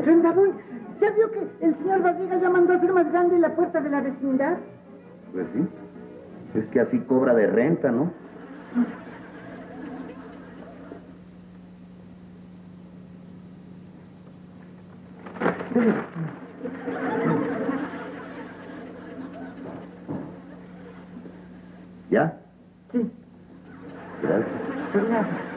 Rendabuy, ¿ya vio que el señor Barriga ya mandó a hacer más grande la puerta de la vecindad? Pues sí. Es que así cobra de renta, ¿no? ¿Ya? Sí. Gracias. Pues nada.